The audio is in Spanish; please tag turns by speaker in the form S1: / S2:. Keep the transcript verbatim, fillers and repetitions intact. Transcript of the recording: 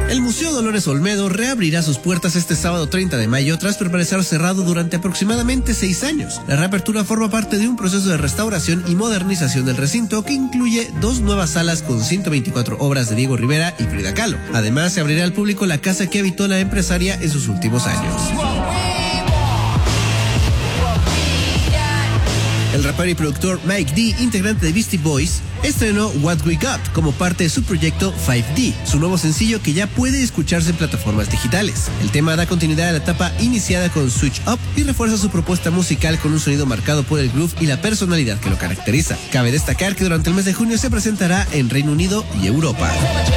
S1: El Museo Dolores Olmedo reabrirá sus puertas este sábado treinta de mayo tras permanecer cerrado durante aproximadamente seis años. La reapertura forma parte de un proceso de restauración y modernización del recinto que incluye dos nuevas salas con ciento veinticuatro obras de Diego Rivera y Frida Kahlo. Además, se abrirá al público la casa que habitó la empresaria en sus últimos años. El rapero y productor Mike D, integrante de Beastie Boys, estrenó What We Got como parte de su proyecto cinco D, su nuevo sencillo que ya puede escucharse en plataformas digitales. El tema da continuidad a la etapa iniciada con Switch Up y refuerza su propuesta musical con un sonido marcado por el groove y la personalidad que lo caracteriza. Cabe destacar que durante el mes de junio se presentará en Reino Unido y Europa.